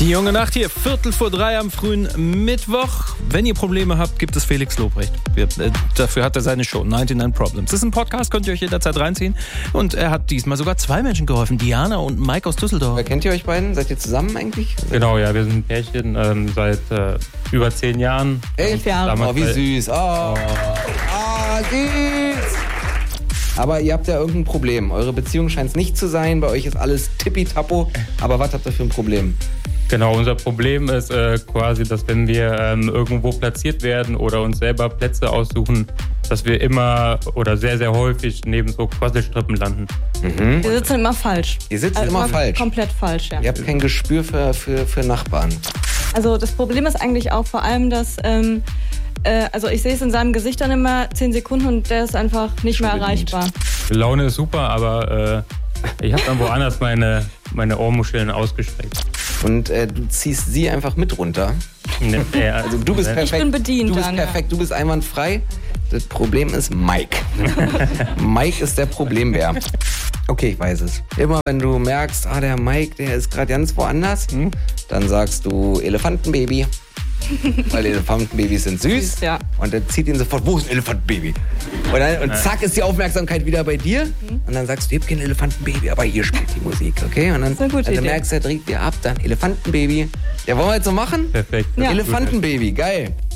Die junge Nacht hier, 2:45 am frühen Mittwoch. Wenn ihr Probleme habt, gibt es Felix Lobrecht. Dafür hat er seine Show 99 Problems. Das ist ein Podcast, könnt ihr euch jederzeit reinziehen. Und er hat diesmal sogar 2 Menschen geholfen, Diana und Mike aus Düsseldorf. Kennt ihr euch beiden? Seid ihr zusammen eigentlich? Genau, ja, wir sind ein Pärchen seit über 10 Jahren. 11 Jahre? Oh, wie süß. Süß. Aber ihr habt ja irgendein Problem. Eure Beziehung scheint es nicht zu sein. Bei euch ist alles tippitappo. Aber was habt ihr für ein Problem? Genau, unser Problem ist quasi, dass wenn wir irgendwo platziert werden oder uns selber Plätze aussuchen, dass wir immer oder sehr, sehr häufig neben so Quasselstrippen landen. Wir sitzen immer falsch. Ihr sitzt immer falsch? Komplett falsch, ja. Ihr habt kein Gespür für Nachbarn. Also das Problem ist eigentlich auch vor allem, dass... also ich sehe es in seinem Gesicht dann immer 10 Sekunden und der ist einfach nicht mehr erreichbar. Die Laune ist super, aber ich habe dann woanders meine Ohrmuscheln ausgestreckt. Und du ziehst sie einfach mit runter. Also du bist perfekt. Ich bin bedient. Du bist dann, perfekt, du bist einwandfrei. Das Problem ist Mike. Mike ist der Problembär. Okay, ich weiß es. Immer wenn du merkst, der Mike, der ist gerade ganz woanders, dann sagst du Elefantenbaby. Weil Elefantenbabys sind süß. Ja. Und dann zieht ihn sofort, wo ist ein Elefantenbaby? Und zack ist die Aufmerksamkeit wieder bei dir. Und dann sagst du, ich hab kein Elefantenbaby, aber hier spielt die Musik, okay? Und dann, merkst du, er dreht dir ab, dann Elefantenbaby. Ja, wollen wir jetzt so machen? Perfekt. Ja. Elefantenbaby, geil.